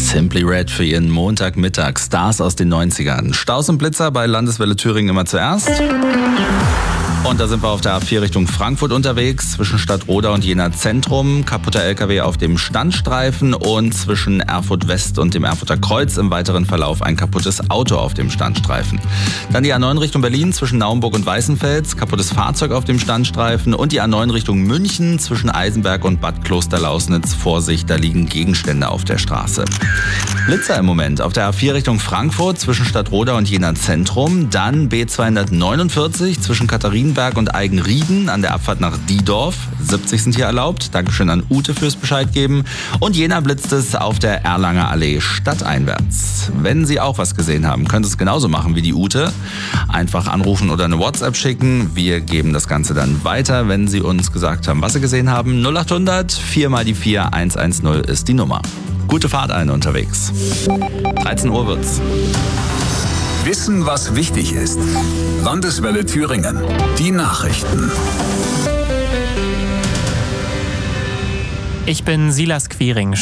Simply Red für ihren Montagmittag. Stars aus den 90ern. Staus und Blitzer bei Landeswelle Thüringen immer zuerst. Und da sind wir auf der A4 Richtung Frankfurt unterwegs, zwischen Stadtroda und Jena Zentrum. Kaputter LKW auf dem Standstreifen und zwischen Erfurt West und dem Erfurter Kreuz im weiteren Verlauf ein kaputtes Auto auf dem Standstreifen. Dann die A9 Richtung Berlin zwischen Naumburg und Weißenfels, kaputtes Fahrzeug auf dem Standstreifen. Und die A9 Richtung München zwischen Eisenberg und Bad Klosterlausnitz. Vorsicht, da liegen Gegenstände auf der Straße. Blitzer im Moment auf der A4 Richtung Frankfurt zwischen Stadtroda und Jena Zentrum. Dann B249 zwischen Katharinenberg und Eigenrieden an der Abfahrt nach Diedorf. 70 sind hier erlaubt. Dankeschön an Ute fürs Bescheid geben. Und Jena blitzt es auf der Erlanger Allee stadteinwärts. Wenn Sie auch was gesehen haben, können Sie es genauso machen wie die Ute. Einfach anrufen oder eine WhatsApp schicken. Wir geben das Ganze dann weiter, wenn Sie uns gesagt haben, was Sie gesehen haben. 0800 4 mal die 4 110 ist die Nummer. Gute Fahrt allen unterwegs. 13 Uhr wird's. Wissen, was wichtig ist. Landeswelle Thüringen. Die Nachrichten. Ich bin Silas Quiring.